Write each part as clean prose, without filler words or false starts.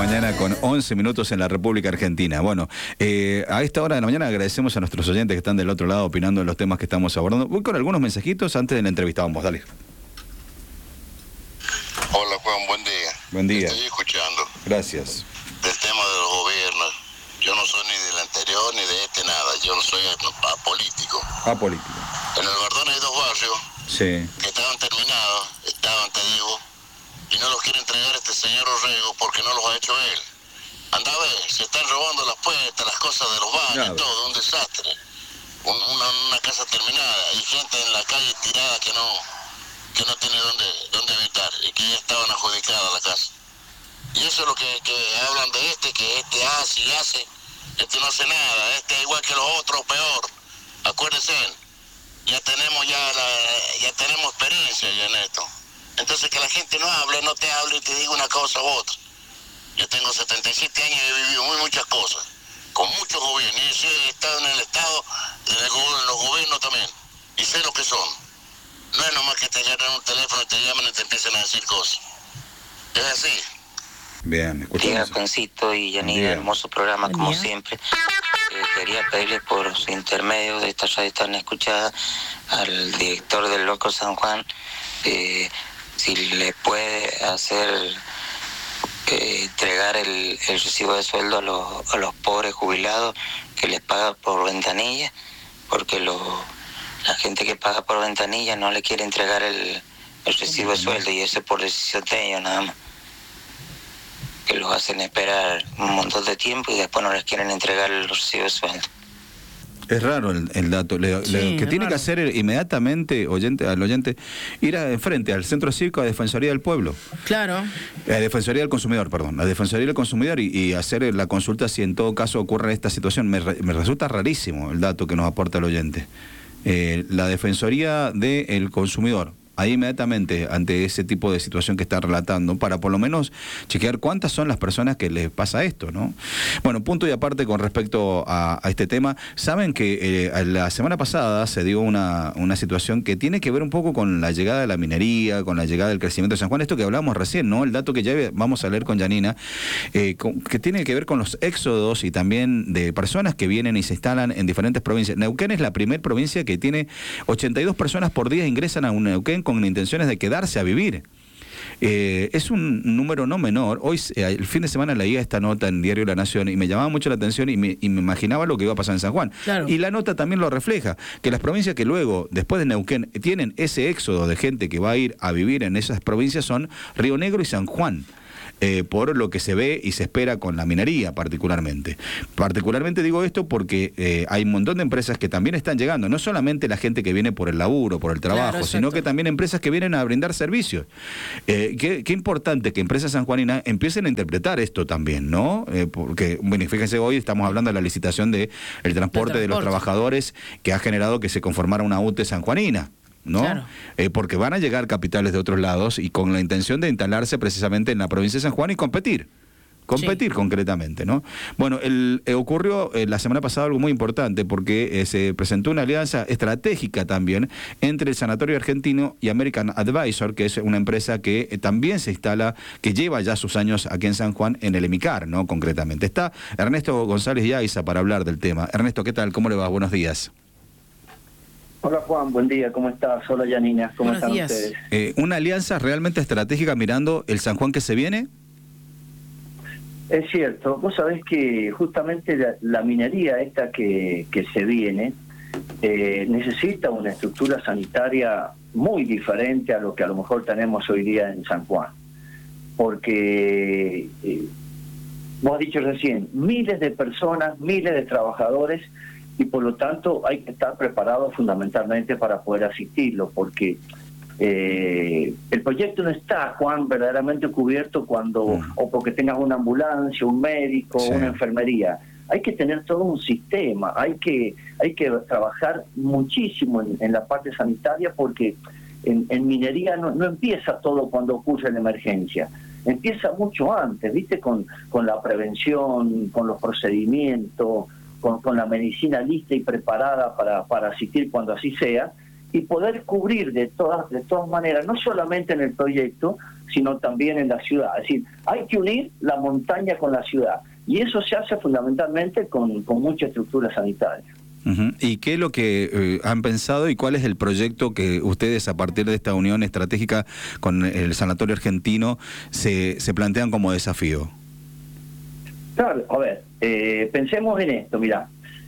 mañana con 11 minutos en la República Argentina. Bueno, a esta hora de la mañana agradecemos a nuestros oyentes que están del otro lado opinando en los temas que estamos abordando. Voy con algunos mensajitos antes de la entrevista. Vamos, dale. Hola Juan, buen día. Buen día. Estoy escuchando. Gracias. Del tema de los gobiernos. Yo no soy ni del anterior ni de este nada. Yo no soy apolítico. Apolítico. En el Bardón hay dos barrios que estaban terminados, te digo, y no los quiere entregar este señor Orrego porque no los ha hecho él. Anda a ver, se están robando las puertas, las cosas de los baños, todo, un desastre. Una casa terminada y gente en la calle tirada que no tiene dónde habitar y que ya estaban adjudicadas la casa. Y eso es lo que hablan de que este hace y hace, este no hace nada, este es igual que los otros, peor. Acuérdense, ya tenemos experiencia ya en esto. Entonces que la gente no te hable y te diga una cosa u otra. Yo tengo 77 años y he vivido muchas cosas, con muchos gobiernos, y yo he estado en el Estado, en los gobiernos también, y sé lo que son. No es nomás que te agarren un teléfono y te llamen y te empiecen a decir cosas. Es así. Bien, Diga Juancito y Yanina, hermoso programa como siempre. Quería pedirle por su intermedio de esta radio tan escuchada al director del Loco San Juan si le puede hacer entregar el recibo de sueldo a los pobres jubilados que les paga por ventanilla, porque la gente que paga por ventanilla no le quiere entregar el recibo de sueldo, y eso es por decisión de ellos nada más, que los hacen esperar un montón de tiempo y después no les quieren entregar el recibo de sueldo. Es raro el dato. Lo que tiene que hacer inmediatamente al oyente, ir enfrente al Centro Cívico a Defensoría del Pueblo. Claro. A Defensoría del Consumidor, perdón. A Defensoría del Consumidor y hacer la consulta si en todo caso ocurre esta situación. Me resulta rarísimo el dato que nos aporta el oyente. La Defensoría del Consumidor. Ahí inmediatamente, ante ese tipo de situación que está relatando, para por lo menos chequear cuántas son las personas que les pasa esto, ¿no? Bueno, punto y aparte con respecto a este tema, saben que la semana pasada se dio una situación que tiene que ver un poco con la llegada de la minería, con la llegada del crecimiento de San Juan, esto que hablamos recién, ¿no? El dato que ya vamos a leer con Yanina, que tiene que ver con los éxodos y también de personas que vienen y se instalan en diferentes provincias. Neuquén es la primera provincia que tiene 82 personas por día ingresan a un Neuquén con intenciones de quedarse a vivir. Es un número no menor. Hoy, el fin de semana, leía esta nota en Diario La Nación y me llamaba mucho la atención y me imaginaba lo que iba a pasar en San Juan. Claro. Y la nota también lo refleja, que las provincias que luego, después de Neuquén, tienen ese éxodo de gente que va a ir a vivir en esas provincias son Río Negro y San Juan. Por lo que se ve y se espera con la minería particularmente. Particularmente digo esto porque hay un montón de empresas que también están llegando, no solamente la gente que viene por el laburo, por el trabajo, claro, sino que también empresas que vienen a brindar servicios. Qué importante que empresas sanjuaninas empiecen a interpretar esto también, ¿no? Porque, bueno, fíjense, hoy estamos hablando de la licitación del transporte de los trabajadores que ha generado que se conformara una UTE sanjuanina, ¿no? Claro. Porque van a llegar capitales de otros lados y con la intención de instalarse precisamente en la provincia de San Juan y competir concretamente, ¿no? Bueno, ocurrió la semana pasada algo muy importante porque se presentó una alianza estratégica también entre el Sanatorio Argentino y American Advisor, que es una empresa que también se instala, que lleva ya sus años aquí en San Juan, en el EMICAR, ¿no? Concretamente. Está Ernesto González Yaiza para hablar del tema. Ernesto, ¿qué tal? ¿Cómo le va? Buenos días. Hola Juan, buen día, ¿cómo estás? Hola Yanina, ¿cómo están ustedes? ¿Una alianza realmente estratégica mirando el San Juan que se viene? Es cierto, vos sabés que justamente la minería esta que se viene necesita una estructura sanitaria muy diferente a lo que a lo mejor tenemos hoy día en San Juan. Porque vos has dicho recién, miles de personas, miles de trabajadores, y por lo tanto hay que estar preparados fundamentalmente para poder asistirlo, porque el proyecto no está, Juan, verdaderamente cubierto cuando o porque tengas una ambulancia, un médico, una enfermería. Hay que tener todo un sistema, hay que trabajar muchísimo en la parte sanitaria, porque en minería no empieza todo cuando ocurre la emergencia. Empieza mucho antes, ¿viste? Con la prevención, con los procedimientos, con la medicina lista y preparada para asistir cuando así sea, y poder cubrir de todas maneras, no solamente en el proyecto, sino también en la ciudad. Es decir, hay que unir la montaña con la ciudad, y eso se hace fundamentalmente con mucha estructura sanitaria. ¿Y qué es lo que han pensado y cuál es el proyecto que ustedes, a partir de esta unión estratégica con el Sanatorio Argentino, se plantean como desafío? Claro, a ver, pensemos en esto, mirá.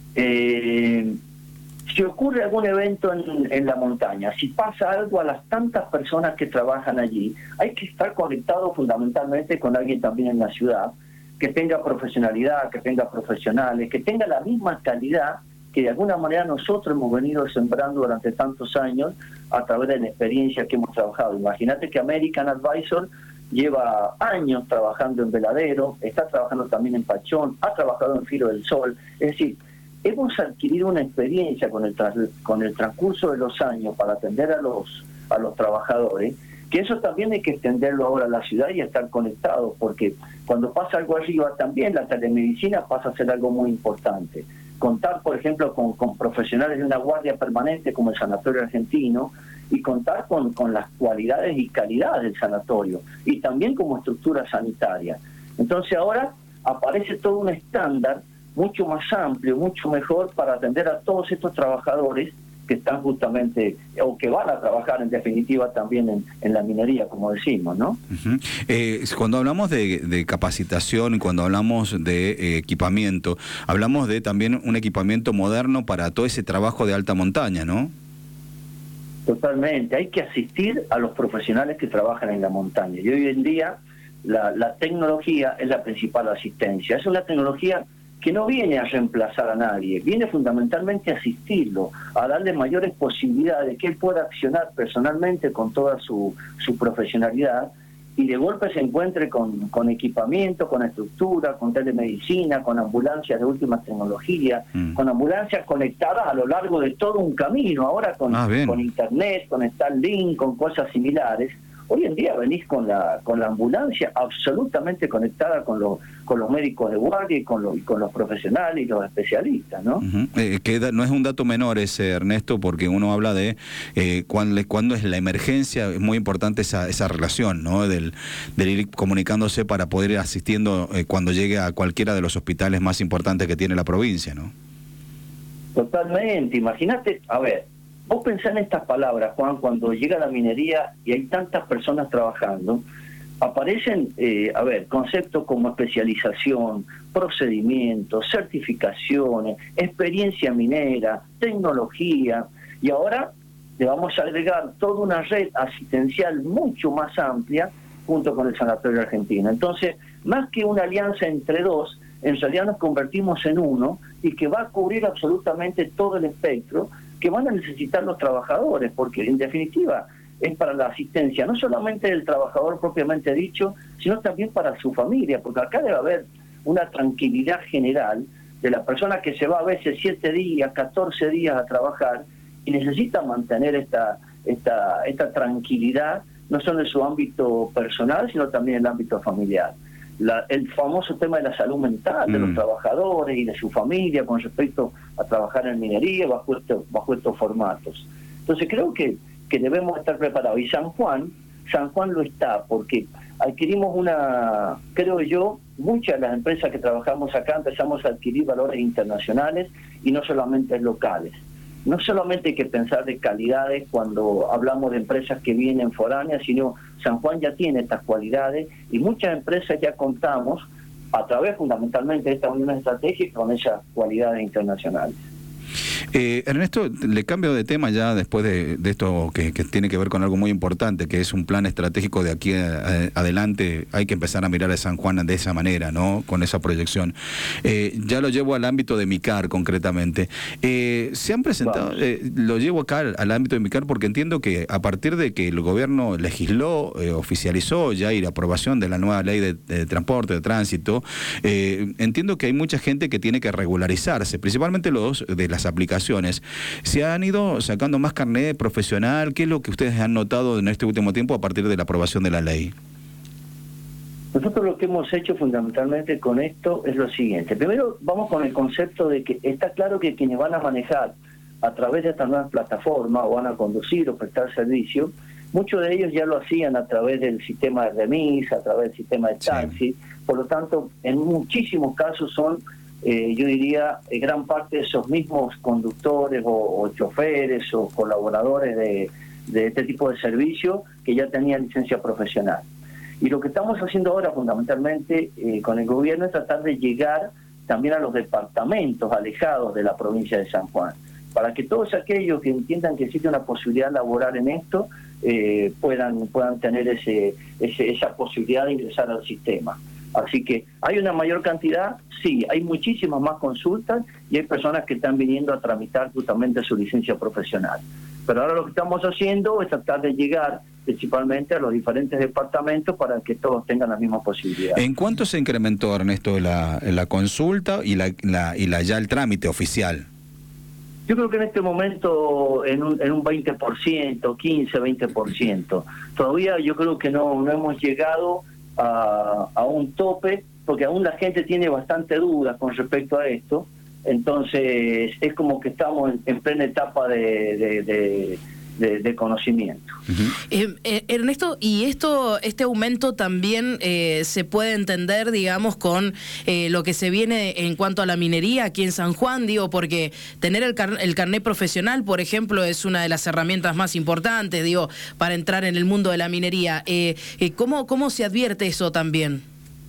Si ocurre algún evento en la montaña, si pasa algo a las tantas personas que trabajan allí, hay que estar conectado fundamentalmente con alguien también en la ciudad, que tenga profesionalidad, que tenga profesionales, que tenga la misma calidad que de alguna manera nosotros hemos venido sembrando durante tantos años a través de la experiencia que hemos trabajado. Imagínate que American Advisor lleva años trabajando en Veladero, está trabajando también en Pachón, ha trabajado en Filo del Sol. Es decir, hemos adquirido una experiencia con el transcurso de los años para atender a los trabajadores, que eso también hay que extenderlo ahora a la ciudad y estar conectados, porque cuando pasa algo arriba también la telemedicina pasa a ser algo muy importante. Contar, por ejemplo, con profesionales de una guardia permanente como el Sanatorio Argentino, y contar con las cualidades y calidades del sanatorio, y también como estructura sanitaria. Entonces ahora aparece todo un estándar mucho más amplio, mucho mejor para atender a todos estos trabajadores que están justamente, o que van a trabajar en definitiva también en la minería, como decimos, ¿no? Cuando hablamos de capacitación y cuando hablamos de equipamiento, hablamos de también un equipamiento moderno para todo ese trabajo de alta montaña, ¿no? Totalmente, hay que asistir a los profesionales que trabajan en la montaña, y hoy en día la tecnología es la principal asistencia. Es una tecnología que no viene a reemplazar a nadie, viene fundamentalmente a asistirlo, a darle mayores posibilidades de que él pueda accionar personalmente con toda su profesionalidad, y de golpe se encuentre con equipamiento, con estructura, con telemedicina, con ambulancias de última tecnología, con ambulancias conectadas a lo largo de todo un camino, ahora con internet, con Starlink, con cosas similares. Hoy en día venís con la ambulancia absolutamente conectada con los médicos de guardia y con los profesionales y los especialistas, ¿no? No es un dato menor ese, Ernesto, porque uno habla de cuando es la emergencia. Es muy importante esa relación, ¿no? Del ir comunicándose para poder ir asistiendo cuando llegue a cualquiera de los hospitales más importantes que tiene la provincia, ¿no? Totalmente. Imagínate, a ver, vos pensás en estas palabras, Juan, cuando llega la minería y hay tantas personas trabajando, aparecen, conceptos como especialización, procedimientos, certificaciones, experiencia minera, tecnología, y ahora le vamos a agregar toda una red asistencial mucho más amplia junto con el Sanatorio Argentino. Entonces, más que una alianza entre dos, en realidad nos convertimos en uno, y que va a cubrir absolutamente todo el espectro que van a necesitar los trabajadores, porque en definitiva es para la asistencia, no solamente del trabajador propiamente dicho, sino también para su familia, porque acá debe haber una tranquilidad general de la persona que se va a veces 7 días, 14 días a trabajar, y necesita mantener esta tranquilidad, no solo en su ámbito personal, sino también en el ámbito familiar. El famoso tema de la salud mental de los trabajadores y de su familia con respecto a trabajar en minería bajo estos formatos. Entonces creo que debemos estar preparados, y San Juan lo está, porque adquirimos creo yo, muchas de las empresas que trabajamos acá empezamos a adquirir valores internacionales y no solamente locales. No solamente hay que pensar de calidades cuando hablamos de empresas que vienen foráneas, sino San Juan ya tiene estas cualidades, y muchas empresas ya contamos, a través fundamentalmente de esta unión estratégica, con esas cualidades internacionales. Ernesto, le cambio de tema ya después de esto que tiene que ver con algo muy importante, que es un plan estratégico de aquí adelante. Hay que empezar a mirar a San Juan de esa manera, ¿no? Con esa proyección. Ya lo llevo al ámbito de MICAR concretamente. Se han presentado, lo llevo acá al ámbito de MICAR porque entiendo que a partir de que el gobierno legisló, oficializó ya y la aprobación de la nueva ley de transporte, de tránsito, entiendo que hay mucha gente que tiene que regularizarse, principalmente los de las aplicaciones. ¿Se han ido sacando más carnet profesional? ¿Qué es lo que ustedes han notado en este último tiempo a partir de la aprobación de la ley? Nosotros lo que hemos hecho fundamentalmente con esto es lo siguiente. Primero vamos con el concepto de que está claro que quienes van a manejar a través de esta nueva plataforma o van a conducir o prestar servicio, muchos de ellos ya lo hacían a través del sistema de remis, a través del sistema de taxi. Por lo tanto, en muchísimos casos son, yo diría, gran parte de esos mismos conductores o choferes o colaboradores de este tipo de servicio que ya tenían licencia profesional. Y lo que estamos haciendo ahora fundamentalmente con el gobierno es tratar de llegar también a los departamentos alejados de la provincia de San Juan, para que todos aquellos que entiendan que existe una posibilidad laboral en esto puedan tener esa posibilidad de ingresar al sistema. Así que hay una mayor cantidad, sí, hay muchísimas más consultas y hay personas que están viniendo a tramitar justamente su licencia profesional. Pero ahora lo que estamos haciendo es tratar de llegar principalmente a los diferentes departamentos para que todos tengan la misma posibilidad. ¿En cuánto se incrementó, Ernesto, la consulta y ya el trámite oficial? Yo creo que en este momento en un 20%, 15, 20%. Todavía yo creo que no hemos llegado a un tope, porque aún la gente tiene bastante dudas con respecto a esto. Entonces es como que estamos en plena etapa de conocimiento. Ernesto, y este aumento también se puede entender, digamos, con lo que se viene en cuanto a la minería aquí en San Juan, digo, porque tener el carnet profesional, por ejemplo, es una de las herramientas más importantes, digo, para entrar en el mundo de la minería. ¿Cómo se advierte eso también?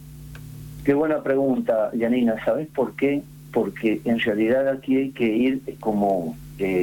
Qué buena pregunta, Yanina. ¿Sabes por qué? Porque en realidad aquí hay que ir como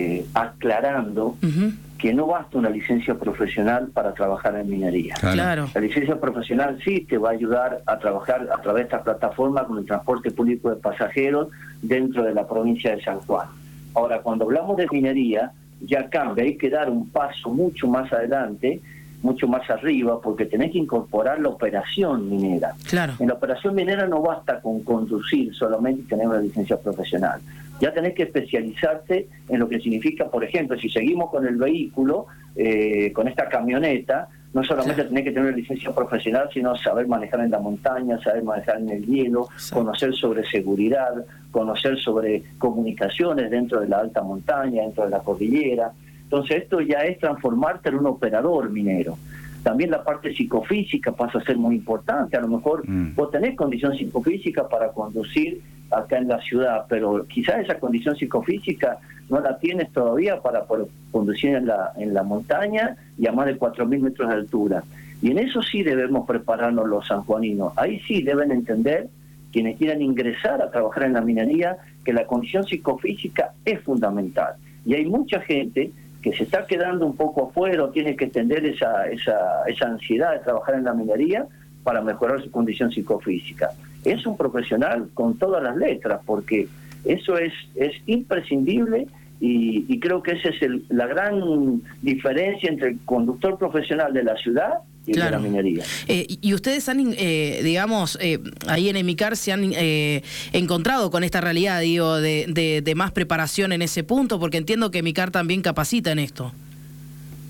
aclarando que no basta una licencia profesional para trabajar en minería. Claro. La licencia profesional sí te va a ayudar a trabajar a través de esta plataforma con el transporte público de pasajeros dentro de la provincia de San Juan. Ahora, cuando hablamos de minería, ya cambia, hay que dar un paso mucho más adelante, mucho más arriba, porque tenés que incorporar la operación minera. Claro. En la operación minera no basta con conducir solamente y tener una licencia profesional. Ya tenés que especializarte en lo que significa, por ejemplo, si seguimos con el vehículo, con esta camioneta, no solamente tenés que tener una licencia profesional, sino saber manejar en la montaña, saber manejar en el hielo, conocer sobre seguridad, conocer sobre comunicaciones dentro de la alta montaña, dentro de la cordillera. Entonces esto ya es transformarte en un operador minero. También la parte psicofísica pasa a ser muy importante. A lo mejor vos tenés condición psicofísica para conducir acá en la ciudad, pero quizás esa condición psicofísica no la tienes todavía para poder conducir en la montaña y a más de 4.000 metros de altura. Y en eso sí debemos prepararnos los sanjuaninos. Ahí sí deben entender, quienes quieran ingresar a trabajar en la minería, que la condición psicofísica es fundamental. Y hay mucha gente que se está quedando un poco afuera o tiene que entender esa ansiedad de trabajar en la minería para mejorar su condición psicofísica. Es un profesional con todas las letras, porque eso es imprescindible y creo que esa es la gran diferencia entre el conductor profesional de la ciudad y de la minería. Y ustedes han, digamos, ahí en EMICAR se han encontrado con esta realidad, digo, de más preparación en ese punto, porque entiendo que EMICAR también capacita en esto.